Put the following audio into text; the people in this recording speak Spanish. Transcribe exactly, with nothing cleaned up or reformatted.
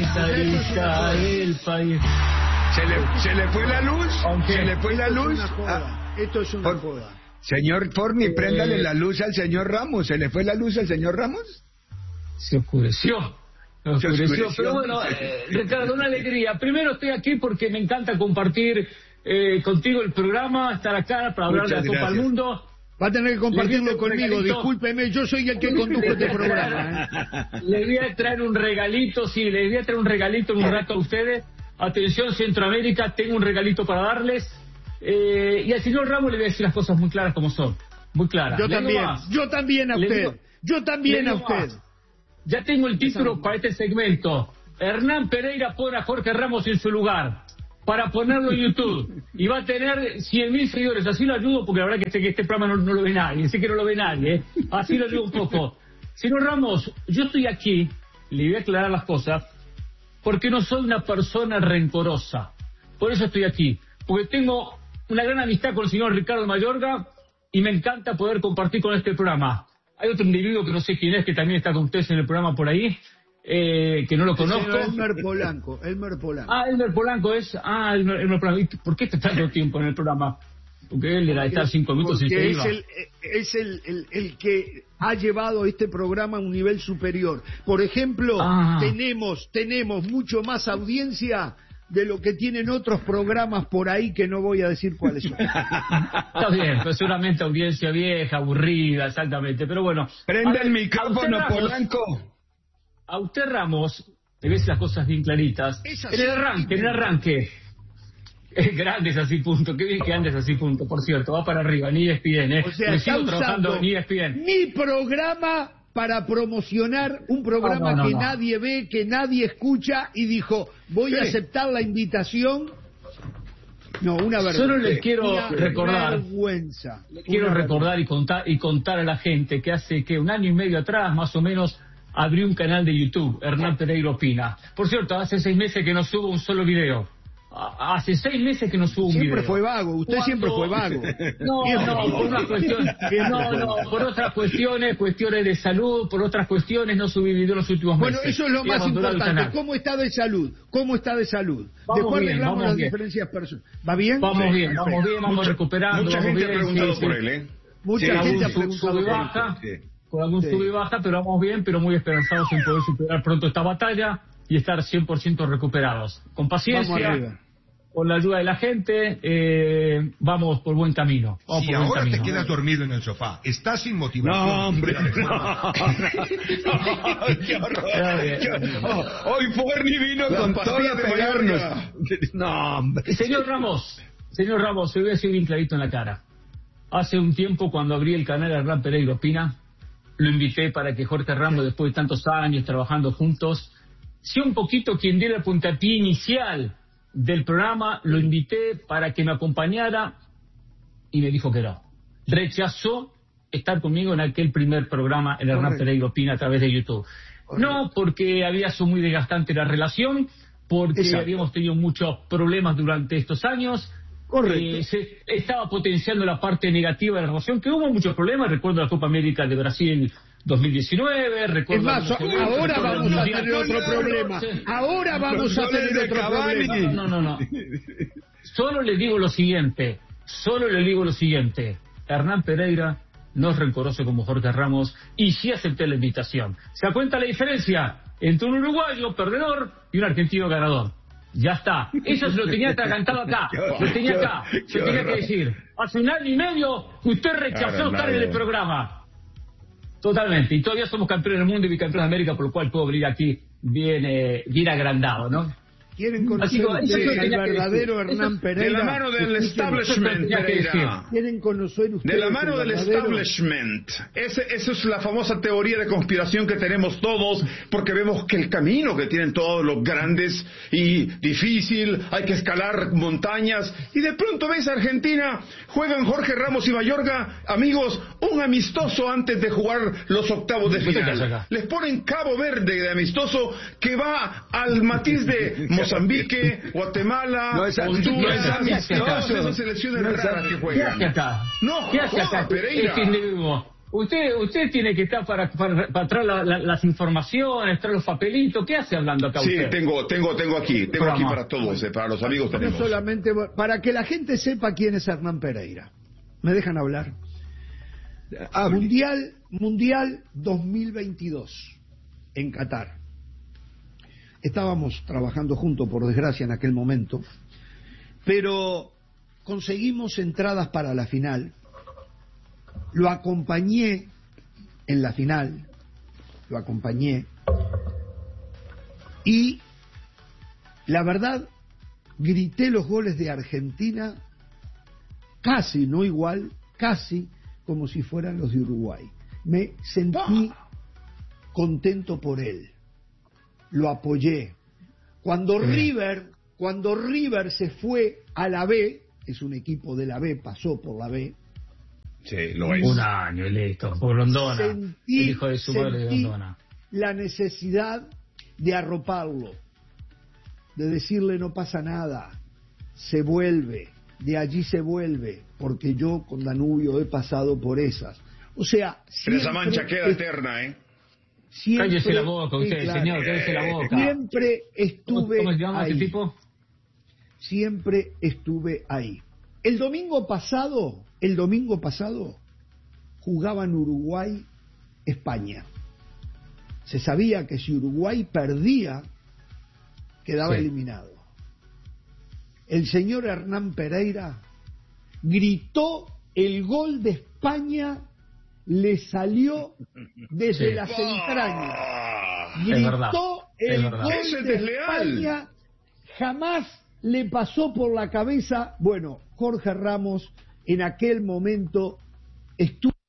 militarizar el país. ¿Se le, ¿Se le fue la luz? Aunque ¿Se le fue la luz? Ah, esto es una joda. Señor Forni, Eh, préndale la luz al señor Ramos. ¿Se le fue la luz al señor Ramos? Se oscureció. Se oscureció, Se oscureció. pero bueno, eh, Ricardo, una alegría. Primero estoy aquí porque me encanta compartir eh, contigo el programa, estar acá para hablar Muchas de la Copa gracias. del Mundo. Va a tener que compartirlo conmigo, regalito. discúlpeme, yo soy el que condujo este programa. ¿eh? Les voy a traer un regalito, sí, les voy a traer un regalito en un rato a ustedes. Atención, Centroamérica, tengo un regalito para darles. Eh, y al señor Ramos le voy a decir las cosas muy claras como son. Muy claras. Yo Le digo también, más. yo también a Le usted, digo- yo también le a digo usted. más. Ya tengo el título para este segmento. Hernán Pereira pone a Jorge Ramos en su lugar para ponerlo en YouTube. Y va a tener cien mil seguidores. Así lo ayudo porque la verdad que este, que este programa no, no lo ve nadie. Sé que no lo ve nadie. ¿eh? Así lo ayudo un poco. Señor Ramos, yo estoy aquí, le voy a aclarar las cosas, porque no soy una persona rencorosa. Por eso estoy aquí. Porque tengo una gran amistad con el señor Ricardo Mayorga y me encanta poder compartir con este programa. Hay otro individuo que no sé quién es, que también está con ustedes en el programa por ahí, eh, que no lo conozco. Elmer Polanco, Elmer Polanco. Ah, Elmer Polanco es. Ah, Elmer, Elmer Polanco. ¿Y ¿Por qué está tanto tiempo en el programa? Porque él era de estar cinco minutos y Porque se es, iba. el, es el, el, el que ha llevado este programa a un nivel superior. Por ejemplo, Ah. tenemos tenemos mucho más audiencia de lo que tienen otros programas por ahí que no voy a decir cuáles son. Está bien, pero seguramente audiencia vieja, aburrida, exactamente. Pero bueno. Prende A ver, el a micrófono, usted, Ramos, Polanco. A usted, Ramos, le ves las cosas bien claritas. Es En así. el arranque, en el arranque. Es grande, es así, punto. Qué bien que andes así, punto. Por cierto, va para arriba, ni E S P N, ¿eh? O sea, Me está sigo trabajando usando en E S P N. mi programa para promocionar un programa No, no, no, que no. nadie ve, que nadie escucha, y dijo, voy a Sí. aceptar la invitación. No, una vergüenza. Solo les quiero Una recordar. vergüenza. Quiero Una recordar y contar y contar a la gente que hace que un año y medio atrás, más o menos, abrí un canal de YouTube, Hernán Pereira Opina. Por cierto, hace seis meses que no subo un solo video. A- Hace seis meses que no subo un video. Siempre fue vago, usted ¿Cuándo? siempre fue vago. No, no, por una cuestión, no, no, por otras cuestiones, cuestiones de salud, por otras cuestiones no subí video en los últimos Bueno, meses. eso es lo He más abandonado el importante. canal. ¿Cómo está de salud? ¿Cómo está de salud? Vamos Después bien, arreglamos vamos las bien. diferencias personales. ¿Va bien? Vamos Sí, bien, vamos perfecto. bien, vamos Mucha- recuperando. Mucha vamos gente bien, ha preguntado sí, por sí. él, ¿eh? Mucha Sí, gente Algún ha sub- preguntado sube y por baja, Sí. con algún Sí. sube y baja, pero vamos bien, pero muy esperanzados en poder superar pronto esta batalla y estar cien por ciento recuperados. Con Vamos paciencia, arriba. con la ayuda de la gente, eh, vamos por buen camino. Vamos Si por buen ahora te camino. quedas dormido en el sofá, estás sin motivación. No, hombre, no. Qué horror. Qué horror. Hoy Forni vino La con pastilla todo a de pegarnos. Mallorca. No, hombre. Señor Ramos, señor Ramos, se lo voy a decir bien clarito en la cara. Hace un tiempo, cuando abrí el canal Hernán Pereira Opina, lo invité para que Jorge Ramos, después de tantos años trabajando juntos, sea un poquito quien diera el puntapié inicial del programa. Lo invité para que me acompañara y me dijo que no. Rechazó estar conmigo en aquel primer programa, el Hernán Correcto. Pereira Opina, a través de YouTube. No porque había sido muy desgastante la relación, porque Exacto. habíamos tenido muchos problemas durante estos años. Correcto. Eh, se estaba potenciando la parte negativa de la relación, que hubo muchos problemas. Recuerdo la Copa América de Brasil dos mil diecinueve, Es recuerdo más, algunos eventos, ahora recuerdo vamos el a Mundial. tener otro problema. Ahora vamos a Los tener goles de otro Cavani. problema. No, no, no. Solo le digo lo siguiente, solo le digo lo siguiente. Hernán Pereira no es rencoroso como Jorge Ramos y sí acepté la invitación. ¿Se da cuenta la diferencia entre un uruguayo perdedor y un argentino ganador? Ya está. Eso se lo tenía cantado acá. Lo tenía acá. Se tenía que decir. Hace un año y medio usted rechazó estar en el programa. Totalmente. Y todavía somos campeones del mundo y bicampeones de América, por lo cual puedo venir aquí bien, eh, bien agrandado, ¿no? ¿Quieren Así conocer que, eso ustedes yo al tenía que verdadero decir. Hernán Eso- Pereira? De la mano del Escuchen, establishment, tenía que decir. Pereira. ¿Quieren conocer ustedes De la mano el del verdadero? establishment. Ese, esa es la famosa teoría de conspiración que tenemos todos, porque vemos que el camino que tienen todos los grandes y difícil, hay que escalar montañas, y de pronto ves a Argentina, juegan Jorge Ramos y Mayorga, amigos, un amistoso antes de jugar los octavos de ¿Qué te pasa final. acá? Les ponen Cabo Verde de amistoso que va al matiz de Mozambique, Guatemala, No es Honduras, no es amistoso. todas esas selecciones No es raras que ¿Qué juegan. hace acá? No, ¿Qué hace acá? Pereira. Este individuo. Usted usted tiene que estar para, para, para traer la, la, las informaciones, traer los papelitos. ¿Qué hace hablando acá sí, usted? Sí, tengo, tengo, tengo aquí, tengo Programa. aquí para todos, eh, para los amigos tenemos. No solamente, para que la gente sepa quién es Hernán Pereira. ¿Me dejan hablar? Hable. Mundial, Mundial dos mil veintidós, en Qatar. Estábamos trabajando juntos, por desgracia, en aquel momento, pero conseguimos entradas para la final. Lo acompañé en la final, lo acompañé, y la verdad, grité los goles de Argentina casi, no igual, casi como si fueran los de Uruguay. Me sentí contento por él, lo apoyé. Cuando River, cuando River se fue a la B, es un equipo de la B, pasó por la B. Sí, lo es. Un año y listo. Por Rondona. Sentí, el hijo de su madre de sentí Rondona. la necesidad de arroparlo, de decirle no pasa nada, se vuelve, de allí se vuelve, porque yo con Danubio he pasado por esas. O sea, Pero esa siempre mancha queda es- eterna, ¿eh? siempre- Cállese la boca sí, usted, claro. señor, cállese la boca. Siempre ¿Cómo, estuve cómo se llama ahí. ese tipo? Siempre estuve ahí. El domingo pasado, el domingo pasado, jugaban Uruguay, España. Se sabía que si Uruguay perdía, quedaba Sí. eliminado. El señor Hernán Pereira gritó el gol de España, le salió desde Sí. las entrañas. Ah, Es verdad, Gritó es el verdad. gol Eso es de desleal. España, jamás le pasó por la cabeza. Bueno, Jorge Ramos en aquel momento estuvo